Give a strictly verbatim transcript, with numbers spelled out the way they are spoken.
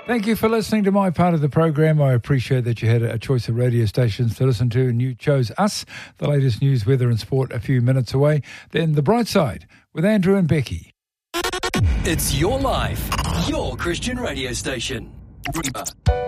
Thank you for listening to my part of the program. I appreciate that you had a choice of radio stations to listen to and you chose us. The latest news, weather and sport a few minutes away. Then The Bright Side with Andrew and Becky. It's your life, your Christian radio station.